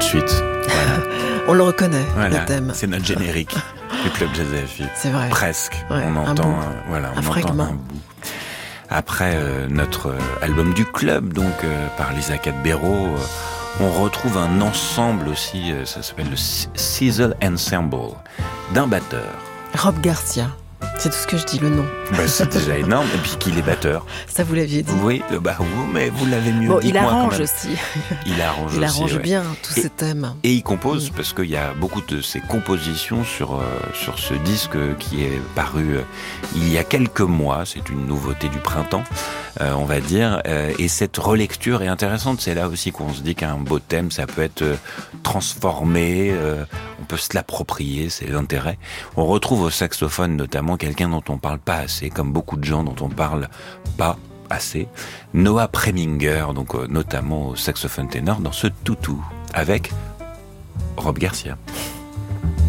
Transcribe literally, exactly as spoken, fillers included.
de suite. Voilà. On le reconnaît, Voilà, le thème. c'est notre générique du Club Jazz F M. C'est vrai. Presque. Ouais, on un entend, bout. un, voilà, on Un entend fragment. un bout. Après euh, notre euh, album du club, donc euh, par Lisa Cadbero, euh, on retrouve un ensemble aussi, euh, ça s'appelle le Sizzle Ensemble, d'un batteur. Rob Garcia. C'est tout ce que je dis, le nom. Bah, c'est déjà énorme, et puis qu'il est batteur. Ça, vous l'aviez dit. Oui, euh, bah vous, mais vous l'avez mieux Bon, dit il que moi, quand arrange même. aussi. Il arrange Il aussi, arrange ouais. bien tous Et- ces thèmes. Et il compose, Mm. parce qu'il y a beaucoup de ses compositions sur, euh, sur ce disque qui est paru euh, il y a quelques mois. C'est une nouveauté du printemps, euh, on va dire. Euh, et cette relecture est intéressante. C'est là aussi qu'on se dit qu'un beau thème, ça peut être euh, transformé, euh, on peut se l'approprier, c'est l'intérêt. On retrouve au saxophone notamment quelqu'un dont on parle pas assez, comme beaucoup de gens dont on parle pas assez, Noah Preminger, donc euh, notamment au saxophone ténor dans ce toutou avec Rob Garcia.